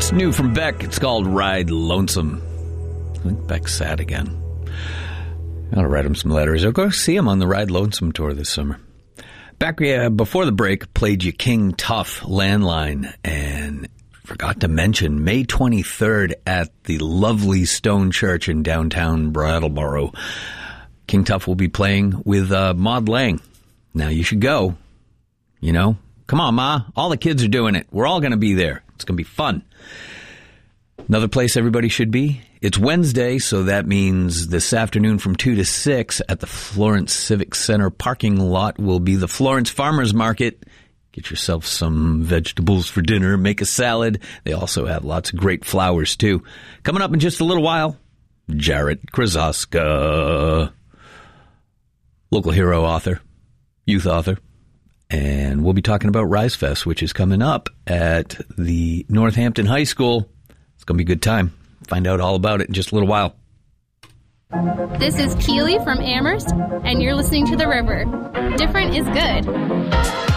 It's new from Beck. It's called Ride Lonesome. I think Beck's sad again. I ought to write him some letters. I'll go see him on the Ride Lonesome tour this summer. Back before the break, played you King Tuff Landline, and forgot to mention May 23rd at the lovely Stone Church in downtown Brattleboro. King Tuff will be playing with Maud Lang. Now you should go. You know, come on, Ma. All the kids are doing it. We're all going to be there. It's going to be fun. Another place everybody should be. It's Wednesday, so that means this afternoon from 2 to 6 at the Florence Civic Center parking lot will be the Florence Farmers Market. Get yourself some vegetables for dinner. Make a salad. They also have lots of great flowers, too. Coming up in just a little while, Jarrett Krasoska, local hero author, youth author. And we'll be talking about Rise Fest, which is coming up at the Northampton High School. It's going to be a good time. Find out all about it in just a little while. This is Keely from Amherst, and you're listening to The River. Different is good.